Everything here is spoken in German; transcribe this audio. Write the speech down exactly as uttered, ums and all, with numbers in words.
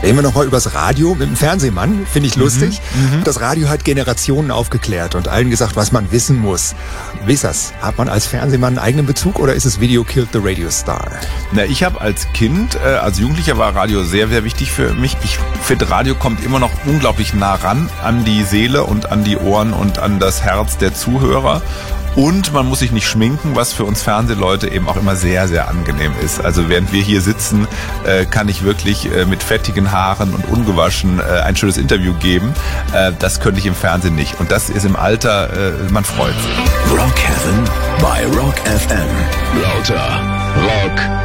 Reden wir nochmal übers Radio mit dem Fernsehmann, finde ich lustig. Mhm, das Radio hat Generationen aufgeklärt und allen gesagt, was man wissen muss. Wie ist das? Hat man als Fernsehmann einen eigenen Bezug oder ist es Video killed the Radio Star? Na, ich habe als Kind, äh, als Jugendlicher war Radio sehr, sehr wichtig für mich. Ich finde, Radio kommt immer noch unglaublich nah ran an die Seele und an die Ohren und an das Herz der Zuhörer. Und man muss sich nicht schminken, was für uns Fernsehleute eben auch immer sehr, sehr angenehm ist. Also während wir hier sitzen, äh, kann ich wirklich äh, mit fettigen Haaren und ungewaschen äh, ein schönes Interview geben. Äh, das könnte ich im Fernsehen nicht. Und das ist im Alter, äh, man freut sich. Rock Heaven bei Rock F M. Lauter Rock